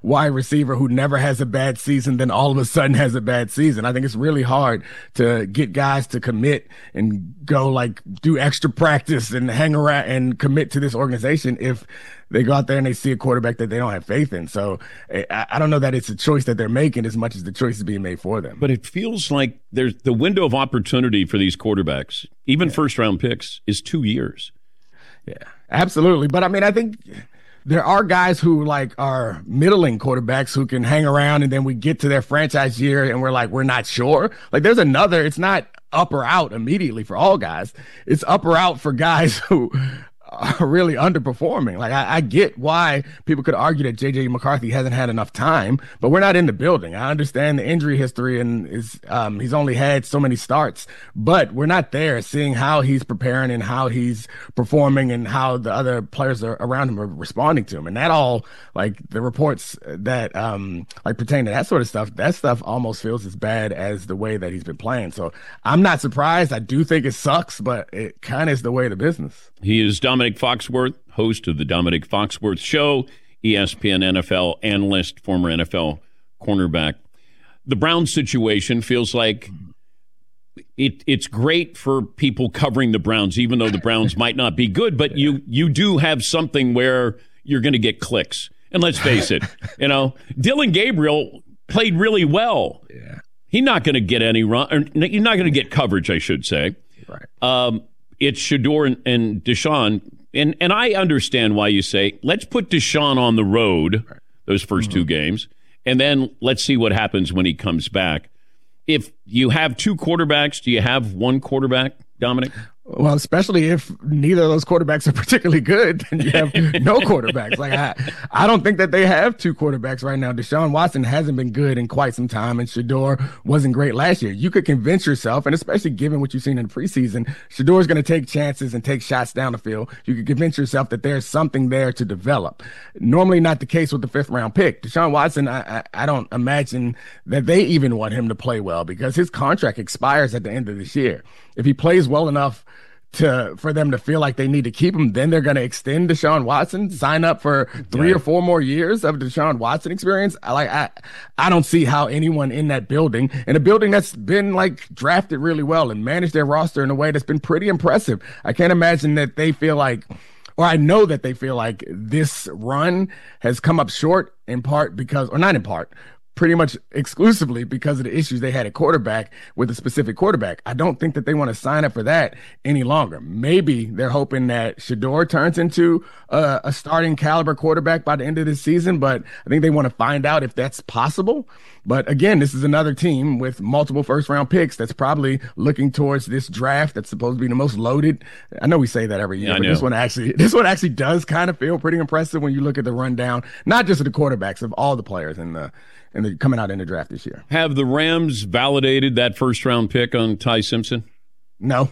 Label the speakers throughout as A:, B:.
A: wide receiver who never has a bad season, then all of a sudden has a bad season. I think it's really hard to get guys to commit and go like do extra practice and hang around and commit to this organization if they go out there and they see a quarterback that they don't have faith in. So I don't know that it's a choice that they're making as much as the choice is being made for them.
B: But it feels like there's the window of opportunity for these quarterbacks, even first-round picks, is 2 years.
A: Yeah, absolutely. But I mean, I think there are guys who like are middling quarterbacks who can hang around and then we get to their franchise year and we're like, we're not sure. Like there's another, it's not up or out immediately for all guys. It's up or out for guys who are really underperforming. Like I get why people could argue that J.J. McCarthy hasn't had enough time, but we're not in the building. I understand the injury history and he's only had so many starts, but we're not there seeing how he's preparing and how he's performing and how the other players around him are responding to him. And that all, like the reports that like pertain to that sort of stuff, that stuff almost feels as bad as the way that he's been playing. So I'm not surprised. I do think it sucks, but it kind of is the way of the business.
B: He is Dominic Foxworth, host of the Dominic Foxworth Show, ESPN NFL analyst, former NFL cornerback. The Browns situation feels like it's great for people covering the Browns, even though the Browns might not be good, but you do have something where you're going to get clicks. And let's face it, Dillon Gabriel played really well.
A: Yeah.
B: He's not going to get any run, or he's not going to get coverage, I should say.
A: Right.
B: It's Shedeur and Deshaun. And I understand why you say, let's put Deshaun on the road, those first two games, and then let's see what happens when he comes back. If you have two quarterbacks, do you have one quarterback, Dominic?
A: Well, especially if neither of those quarterbacks are particularly good, then you have no quarterbacks. Like I don't think that they have two quarterbacks right now. Deshaun Watson hasn't been good in quite some time, and Shedeur wasn't great last year. You could convince yourself, and especially given what you've seen in the preseason, Shedeur is going to take chances and take shots down the field. You could convince yourself that there's something there to develop. Normally not the case with the fifth-round pick. Deshaun Watson, I don't imagine that they even want him to play well because his contract expires at the end of this year. If he plays well enough for them to feel like they need to keep him, then they're going to extend Deshaun Watson, sign up for 3 or 4 more years of Deshaun Watson experience. I don't see how anyone in that building, in a building that's been like drafted really well and managed their roster in a way that's been pretty impressive. I can't imagine that they feel like, or I know that they feel like this run has come up short in part because, or not in part, pretty much exclusively because of the issues they had at quarterback with a specific quarterback. I don't think that they want to sign up for that any longer. Maybe they're hoping that Shedeur turns into a starting caliber quarterback by the end of this season, but I think they want to find out if that's possible. But again, this is another team with multiple first-round picks that's probably looking towards this draft that's supposed to be the most loaded. I know we say that every year, but this one actually does kind of feel pretty impressive when you look at the rundown, not just of the quarterbacks, of all the players and they're coming out in the draft this year.
B: Have the Rams validated that first-round pick on Ty Simpson?
A: No.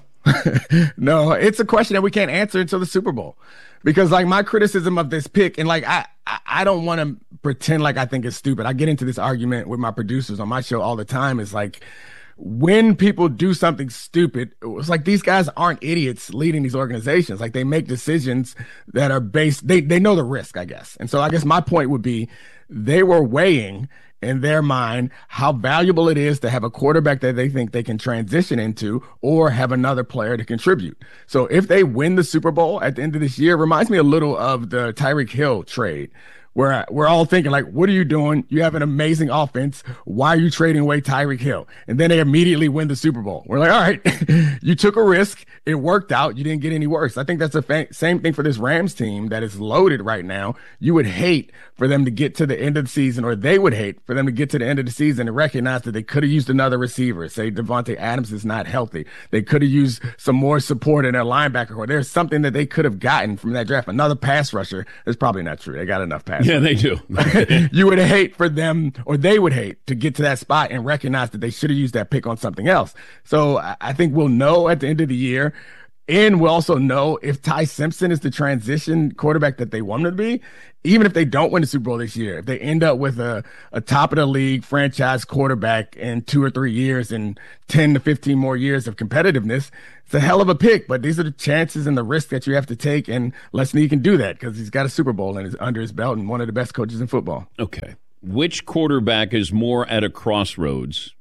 A: No, it's a question that we can't answer until the Super Bowl. Because, like, my criticism of this pick, and, like, I don't want to pretend like I think it's stupid. I get into this argument with my producers on my show all the time. It's like, when people do something stupid, it's like these guys aren't idiots leading these organizations. Like, they make decisions that are based, they know the risk, I guess. And so I guess my point would be they were weighing in their mind how valuable it is to have a quarterback that they think they can transition into or have another player to contribute. So if they win the Super Bowl at the end of this year, it reminds me a little of the Tyreek Hill trade, where we're all thinking, like, what are you doing? You have an amazing offense. Why are you trading away Tyreek Hill? And then they immediately win the Super Bowl. We're like, all right, you took a risk. It worked out. You didn't get any worse. I think that's the same thing for this Rams team that is loaded right now. You would hate for them to get to the end of the season, or they would hate for them to get to the end of the season and recognize that they could have used another receiver. Say Devontae Adams is not healthy. They could have used some more support in their linebacker core. There's something that they could have gotten from that draft. Another pass rusher. That's probably not true. They got enough pass.
B: Yeah, they do.
A: You would hate for them, or they would hate to get to that spot and recognize that they should have used that pick on something else. So I think we'll know at the end of the year. And we'll also know if Ty Simpson is the transition quarterback that they want him to be, even if they don't win the Super Bowl this year. If they end up with a top of the league franchise quarterback in 2 or 3 years and 10 to 15 more years of competitiveness, it's a hell of a pick, but these are the chances and the risks that you have to take. And Les Snead can do that because he's got a Super Bowl under his belt and one of the best coaches in football.
B: Okay. Which quarterback is more at a crossroads?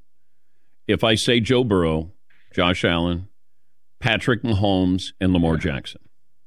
B: If I say Joe Burrow, Josh Allen, Patrick Mahomes, and Lamar Jackson.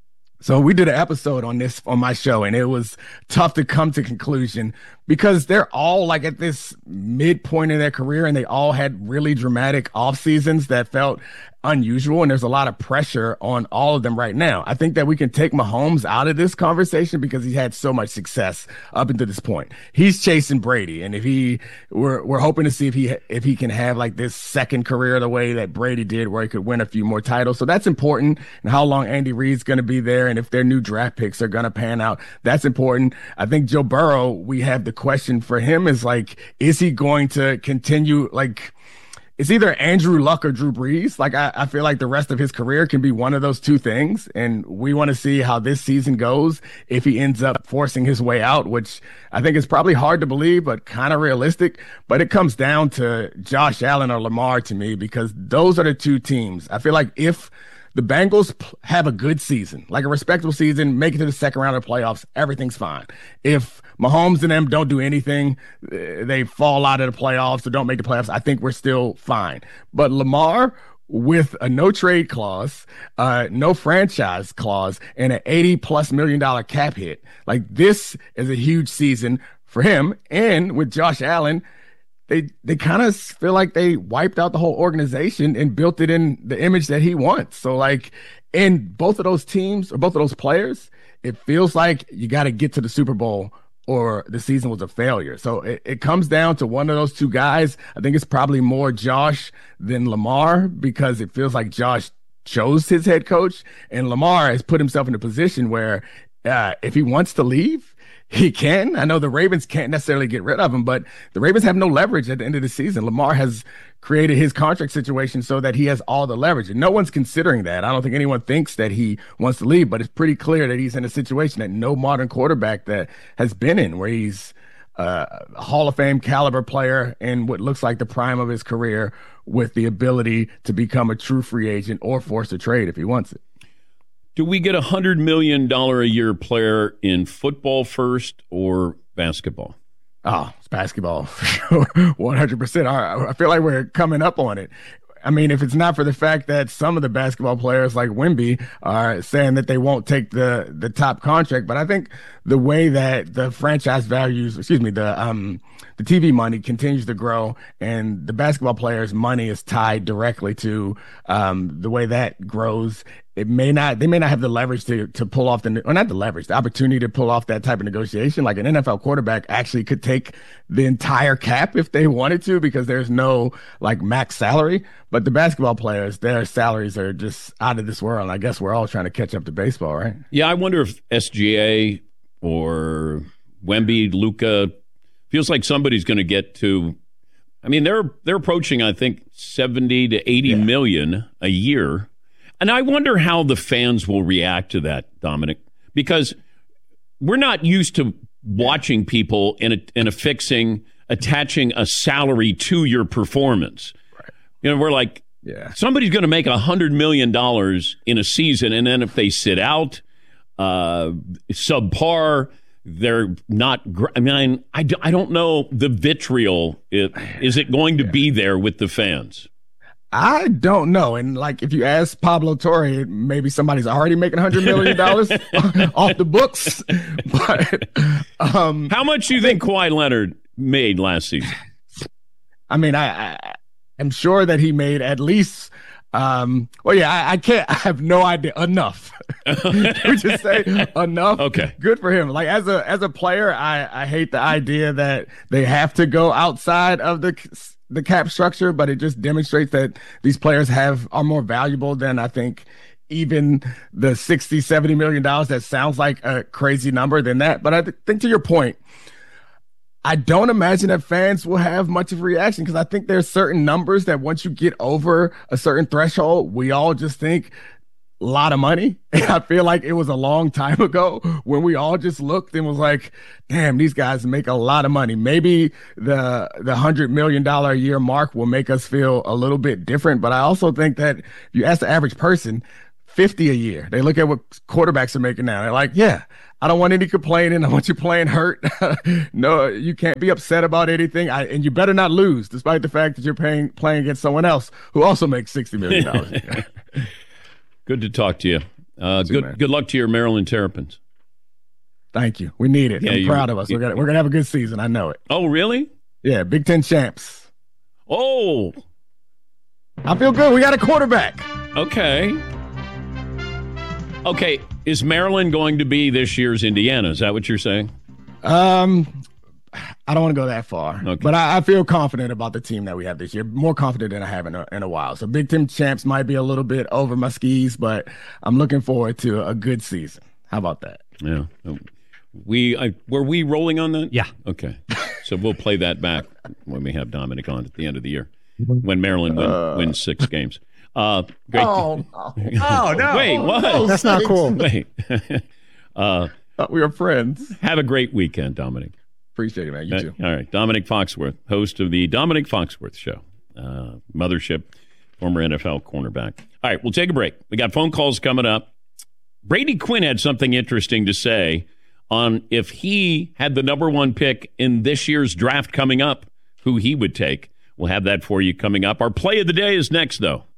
A: So we did an episode on this on my show, and it was tough to come to conclusion because they're all like at this midpoint in their career, and they all had really dramatic off seasons that felt unusual, and there's a lot of pressure on all of them right now. I think that we can take Mahomes out of this conversation because he's had so much success up until this point. He's chasing Brady, and we're hoping to see if he can have like this second career the way that Brady did, where he could win a few more titles. So that's important, and how long Andy Reid's going to be there, and if their new draft picks are going to pan out, that's important. I think Joe Burrow, we have the question for him is like, is he going to continue like? It's either Andrew Luck or Drew Brees. Like, I feel like the rest of his career can be one of those two things. And we want to see how this season goes if he ends up forcing his way out, which I think is probably hard to believe, but kind of realistic. But it comes down to Josh Allen or Lamar to me, because those are the two teams. I feel like if the Bengals have a good season, like a respectable season, make it to the second round of the playoffs, everything's fine. If Mahomes and them don't do anything, they fall out of the playoffs or don't make the playoffs, I think we're still fine. But Lamar, with a no trade clause, no franchise clause, and an $80+ million cap hit, like this is a huge season for him. And with Josh Allen, they kind of feel like they wiped out the whole organization and built it in the image that he wants. So like in both of those teams or both of those players, it feels like you got to get to the Super Bowl or the season was a failure. So it comes down to one of those two guys. I think it's probably more Josh than Lamar, because it feels like Josh chose his head coach, and Lamar has put himself in a position where if he wants to leave, he can. I know the Ravens can't necessarily get rid of him, but the Ravens have no leverage at the end of the season. Lamar has created his contract situation so that he has all the leverage, and no one's considering that. I don't think anyone thinks that he wants to leave, but it's pretty clear that he's in a situation that no modern quarterback that has been in, where he's a Hall of Fame caliber player in what looks like the prime of his career, with the ability to become a true free agent or force a trade if he wants it.
B: Do we get $100 million a year player in football first or basketball?
A: Oh, it's basketball for sure, 100%. I feel like we're coming up on it. I mean, if it's not for the fact that some of the basketball players like Wemby are saying that they won't take the top contract, but I think the way that the franchise values, the TV money continues to grow, and the basketball players' money is tied directly to the way that grows. They may not have the leverage to pull off the opportunity to pull off that type of negotiation. Like an NFL quarterback actually could take the entire cap if they wanted to, because there's no like max salary. But the basketball players, their salaries are just out of this world. I guess we're all trying to catch up to baseball, right?
B: Yeah, I wonder if SGA or Wemby, Luka, feels like somebody's going to get to. I mean, they're approaching, I think, 70 to 80 million a year. And I wonder how the fans will react to that, Dominic, because we're not used to watching people attaching a salary to your performance.
A: Right.
B: You know, we're like, somebody's going to make $100 million in a season, and then if they sit out, subpar, they're not. I mean, I don't know the vitriol. Is it going to be there with the fans?
A: I don't know. And like, if you ask Pablo Torre, maybe somebody's already making $100 million off the books. But
B: how much do you think Kawhi Leonard made last season?
A: I mean, I'm sure that he made at least. I have no idea. Enough. We just say enough.
B: Okay.
A: Good for him. Like as a player, I hate the idea that they have to go outside of the cap structure, but it just demonstrates that these players are more valuable than I think even the $60-70 million. That sounds like a crazy number than that. But I think to your point, I don't imagine that fans will have much of a reaction, because I think there's certain numbers that once you get over a certain threshold, we all just think lot of money. And I feel like it was a long time ago when we all just looked and was like, damn, these guys make a lot of money. Maybe the $100 million a year mark will make us feel a little bit different. But I also think that if you ask the average person, 50 a year, they look at what quarterbacks are making now. They're like, yeah, I don't want any complaining. I want you playing hurt. No, you can't be upset about anything. And you better not lose, despite the fact that you're playing against someone else who also makes $60 million.
B: Good to talk to you. Good luck to your Maryland Terrapins.
A: Thank you. We need it. Yeah, I'm proud of us. We're gonna have a good season. I know it.
B: Oh, really?
A: Yeah, Big Ten champs.
B: Oh,
A: I feel good. We got a quarterback.
B: Okay. Is Maryland going to be this year's Indiana? Is that what you're saying?
A: I don't want to go that far, but I feel confident about the team that we have this year. More confident than I have in a while. So Big Ten champs might be a little bit over my skis, but I'm looking forward to a good season. How about that?
B: Yeah. Were we rolling on that?
C: Yeah.
B: Okay. So we'll play that back when we have Dominic on at the end of the year, when Maryland wins 6 games. Great.
A: Oh no!
B: Wait, what?
C: That's not cool.
B: Wait.
A: Thought we were friends.
B: Have a great weekend, Dominic.
A: Appreciate it, man. You too.
B: All right. Dominic Foxworth, host of the Dominic Foxworth Show. Mothership, former NFL cornerback. All right, we'll take a break. We got phone calls coming up. Brady Quinn had something interesting to say on if he had the number 1 pick in this year's draft coming up, who he would take. We'll have that for you coming up. Our play of the day is next, though.